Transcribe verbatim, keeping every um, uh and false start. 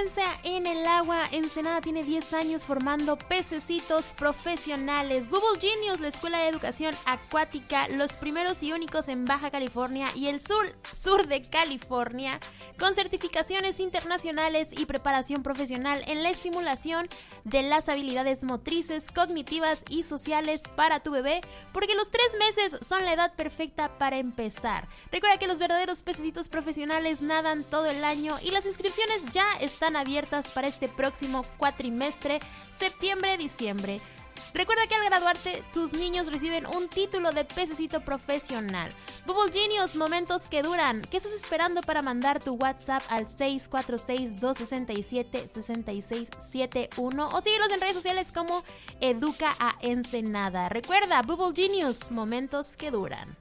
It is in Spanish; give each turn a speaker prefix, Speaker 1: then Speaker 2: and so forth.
Speaker 1: experiencia en el agua, Ensenada tiene diez años formando pececitos profesionales. Bubble Genius, la escuela de educación acuática, los primeros y únicos en Baja California y el sur, sur de California, con certificaciones internacionales y preparación profesional en la estimulación de las habilidades motrices, cognitivas y sociales para tu bebé, porque los tres meses son la edad perfecta para empezar. Recuerda que los verdaderos pececitos profesionales nadan todo el año y las inscripciones ya están abiertas para este próximo cuatrimestre, septiembre-diciembre. Recuerda que al graduarte, tus niños reciben un título de pececito profesional. Bubble Genius, momentos que duran. ¿Qué estás esperando para mandar tu WhatsApp al seis cuatro seis, dos seis siete, seis seis siete uno o síguelos en redes sociales como Educa a Ensenada? Recuerda, Bubble Genius, momentos que duran.